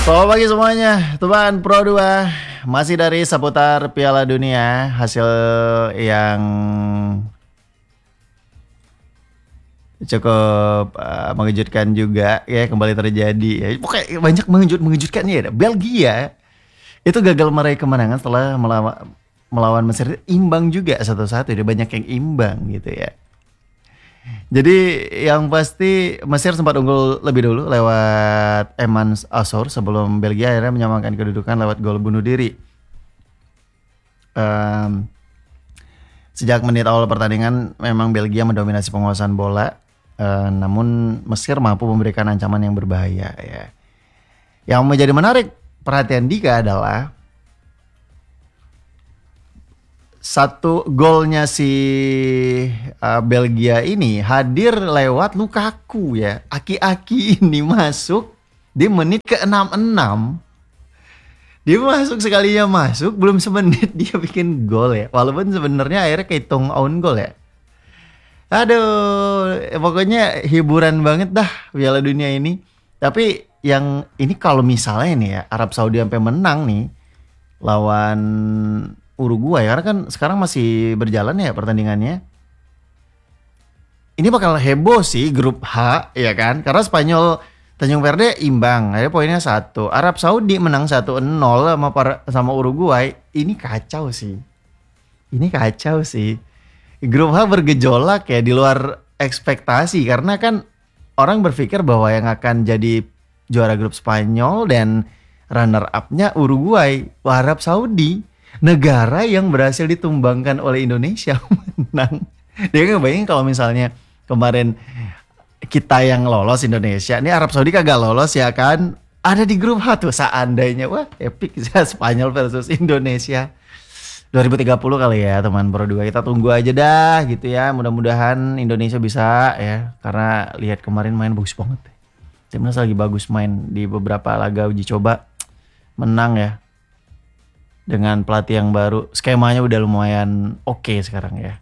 Selamat pagi semuanya, teman Pro 2. Masih dari seputar Piala Dunia, hasil yang cukup mengejutkan juga ya, kembali terjadi ya. Pokoknya banyak mengejutkannya ya. Belgia itu gagal meraih kemenangan setelah melawan Mesir, imbang juga 1-1. Dia banyak yang imbang gitu ya. Jadi yang pasti Mesir sempat unggul lebih dulu lewat Eman Asor sebelum Belgia akhirnya menyamakan kedudukan lewat gol bunuh diri. Sejak menit awal pertandingan memang Belgia mendominasi penguasaan bola, namun Mesir mampu memberikan ancaman yang berbahaya ya. Yang menjadi menarik perhatian Dika adalah satu golnya si Belgia ini hadir lewat Lukaku ya. Aki-aki ini masuk di menit ke-66. Dia masuk, sekalinya masuk belum semenit dia bikin gol ya. Walaupun sebenarnya akhirnya kehitung own goal ya. Aduh, pokoknya hiburan banget dah Piala Dunia ini. Tapi yang ini kalau misalnya nih ya Arab Saudi sampai menang nih lawan Uruguay, karena kan sekarang masih berjalan ya pertandingannya. Ini bakal heboh sih grup H ya kan, karena Spanyol Tanjung Verde imbang, akhirnya poinnya 1. Arab Saudi menang 1-0 sama Uruguay. Ini kacau sih. Grup H bergejolak ya, di luar ekspektasi, karena kan orang berpikir bahwa yang akan jadi juara grup Spanyol dan runner up-nya Uruguay. Arab Saudi, negara yang berhasil ditumbangkan oleh Indonesia, menang. Dia kan ngebayangin kalau misalnya kemarin kita yang lolos Indonesia, ini Arab Saudi kagak lolos ya kan, ada di grup H tuh seandainya, wah epic ya, Spanyol versus Indonesia 2030 kali ya teman Pro 2. Kita tunggu aja dah gitu ya, mudah-mudahan Indonesia bisa ya, karena lihat kemarin main bagus banget. Timnas lagi bagus main di beberapa laga uji coba, menang ya. Dengan pelatih yang baru, skemanya udah lumayan oke sekarang ya.